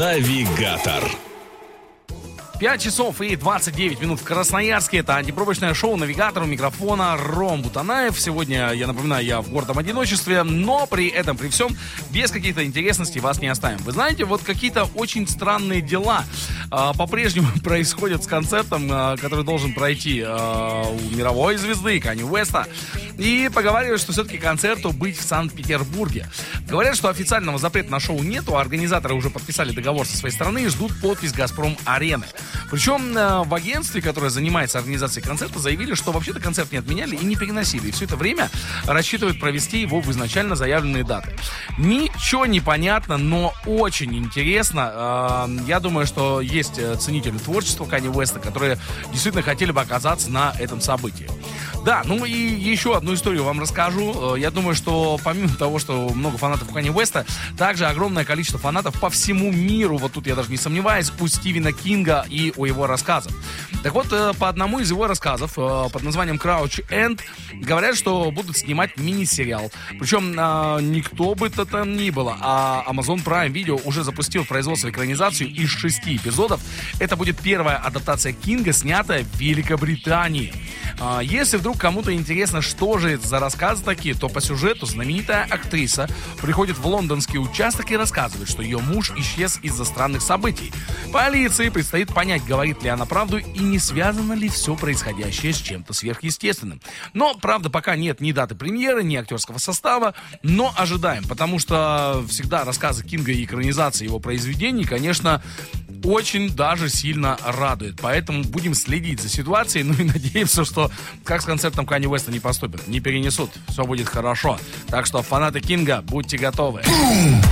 Навигатор. 5 часов и 29 минут в Красноярске. Это антипробочное шоу «Навигатор», у микрофона Ром Бутанаев. Сегодня, я напоминаю, я в гордом одиночестве, но при этом, при всем, без каких-то интересностей вас не оставим. Вы знаете, вот какие-то очень странные дела по-прежнему происходят с концертом, который должен пройти у мировой звезды Канье Уэста. И поговаривают, что все-таки концерту быть в Санкт-Петербурге. Говорят, что официального запрета на шоу нету, организаторы уже подписали договор со своей стороны и ждут подпись «Газпром-арены». Причем в агентстве, которое занимается организацией концерта, заявили, что вообще-то концерт не отменяли и не переносили. И все это время рассчитывают провести его в изначально заявленные даты. Ничего не понятно, но очень интересно. Я думаю, что есть ценители творчества Канье Уэста, которые действительно хотели бы оказаться на этом событии. Да, ну и еще одну историю вам расскажу. Я думаю, что помимо того, что много фанатов у Канье Уэста, также огромное количество фанатов по всему миру, вот тут я даже не сомневаюсь, у Стивена Кинга и у его рассказов. Так вот, по одному из его рассказов под названием Crouch End говорят, что будут снимать мини-сериал. Причем никто бы то там ни было, а Amazon Prime Video уже запустил в производство экранизацию из 6 эпизодов. Это будет первая адаптация Кинга, снятая в Великобритании. Если вдруг кому-то интересно, что же это за рассказы такие, то по сюжету знаменитая актриса приходит в лондонский участок и рассказывает, что ее муж исчез из-за странных событий. Полиции предстоит понять, говорит ли она правду и не связано ли все происходящее с чем-то сверхъестественным. Но, правда, пока нет ни даты премьеры, ни актерского состава, но ожидаем, потому что всегда рассказы Кинга и экранизации его произведений, конечно, очень даже сильно радует. Поэтому будем следить за ситуацией, ну и надеемся, что как с концертом Канье Уэста не поступят, не перенесут, все будет хорошо. Так что фанаты Кинга, будьте готовы.